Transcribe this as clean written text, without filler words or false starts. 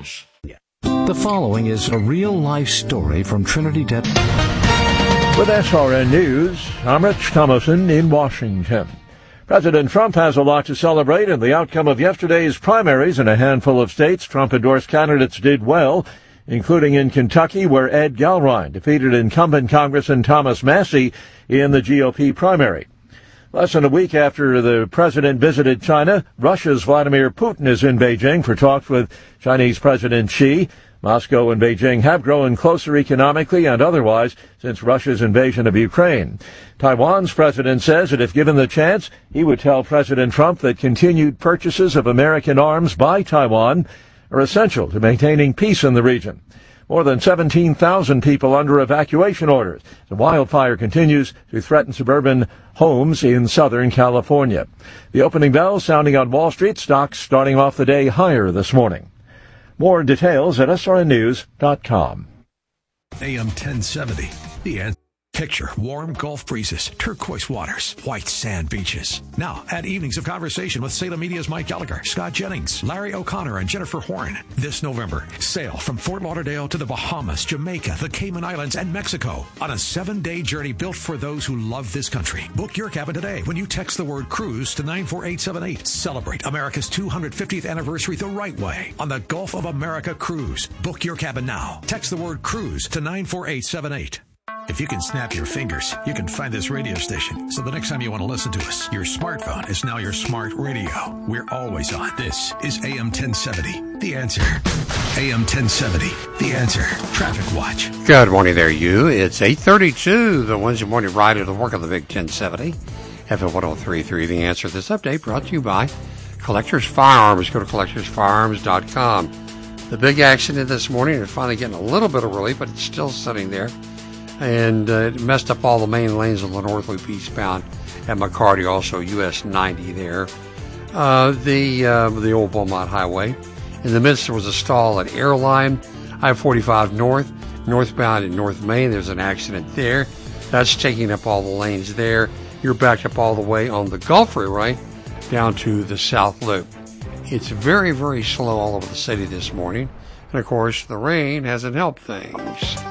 News. The following is a real-life story from Trinity Debt. With SRN News, I'm Rich Thomason in Washington. President Trump has a lot to celebrate in the outcome of yesterday's primaries. In a handful of states, Trump-endorsed candidates did well, including in Kentucky, where Ed Galrine defeated incumbent Congressman Thomas Massie in the GOP primary. Less than a week after the president visited China, Russia's Vladimir Putin is in Beijing for talks with Chinese President Xi. Moscow and Beijing have grown closer economically and otherwise since Russia's invasion of Ukraine. Taiwan's president says that if given the chance, he would tell President Trump that continued purchases of American arms by Taiwan are essential to maintaining peace in the region. More than 17,000 people under evacuation orders. The wildfire continues to threaten suburban homes in Southern California. The opening bell sounding on Wall Street, stocks starting off the day higher this morning. More details at srnnews.com. AM 1070, The Answer. Picture warm Gulf breezes, turquoise waters, white sand beaches. Now, add evenings of conversation with Salem Media's Mike Gallagher, Scott Jennings, Larry O'Connor, and Jennifer Horn. This November, sail from Fort Lauderdale to the Bahamas, Jamaica, the Cayman Islands, and Mexico on a 7-day journey built for those who love this country. Book your cabin today when you text the word cruise to 94878. Celebrate America's 250th anniversary the right way on the Gulf of America Cruise. Book your cabin now. Text the word cruise to 94878. If you can snap your fingers, you can find this radio station. So the next time you want to listen to us, your smartphone is now your smart radio. We're always on. This is AM 1070, The Answer. AM 1070, The Answer. Traffic Watch. Good morning there, you. It's 8:32, the Wednesday morning ride of the work of the Big 1070. FM 103.3, The Answer. This update brought to you by Collectors Firearms. Go to collectorsfirearms.com. The big accident this morning is finally getting a little bit of relief, but it's still sitting there. And it messed up all the main lanes on the North Loop eastbound at McCarty, also US 90 there. The old Beaumont Highway. In the midst, there was a stall at Airline, I-45 North, northbound in North Main. There's an accident there. That's taking up all the lanes there. You're backed up all the way on the Gulf Freeway down to the South Loop. It's very, very slow all over the city this morning. And, of course, the rain hasn't helped things.